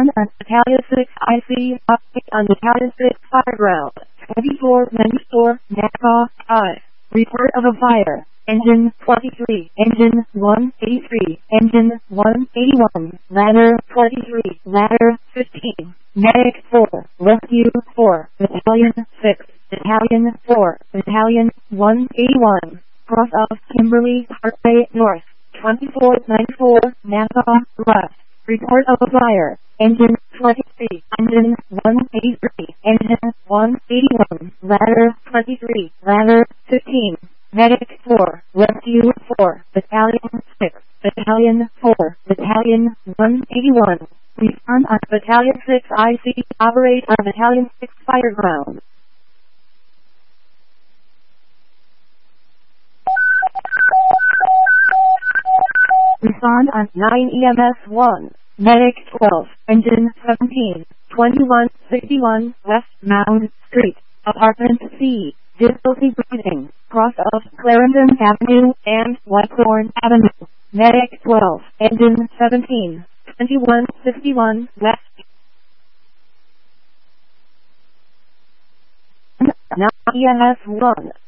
Respond on Battalion 6 IC, update on Battalion 6 fireground. 2494, NACA 5. Report of a fire. Engine 23, Engine 183, Engine 181, Ladder 23, Ladder 15, Medic 4, Rescue 4, Battalion 6, Battalion 4, Battalion 181, cross of Kimberly Parkway North, 2494, NACA left. Report of a fire. Engine 23, Engine 183, Engine 181, Ladder 23, Ladder 15, Medic 4, Rescue 4, Battalion 6, Battalion 4, Battalion 181. Respond on Battalion 6 IC, operate on Battalion 6 fireground. Respond on 9 EMS 1, Medic 12, Engine 17, 2161 West Mound Street, Apartment C, difficulty breathing, cross of Clarendon Avenue and Whitethorn Avenue, Medic 12, Engine 17, 2161 West. 9 EMS 1.